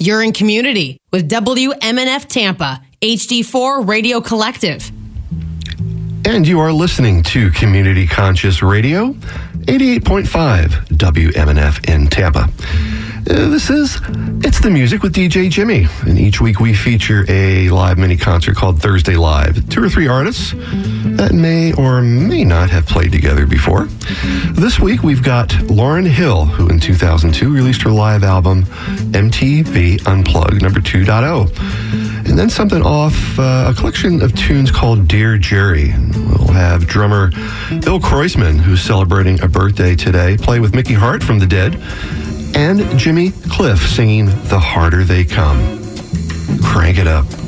You're in community with WMNF Tampa, HD4 Radio Collective. And you are listening to Community Conscious Radio, 88.5 WMNF in Tampa. It's the Music with DJ Jimmy. And each week we feature a live mini concert called Thursday Live. 2 or 3 artists that may or may not have played together before. This week we've got Lauryn Hill, who in 2002 released her live album MTV Unplugged number 2.0. And then something off a collection of tunes called Dear Jerry. We'll have drummer Bill Kreuzman, who's celebrating a birthday today, play with Mickey Hart from The Dead, and Jimmy Cliff singing The Harder They Come. Crank it up.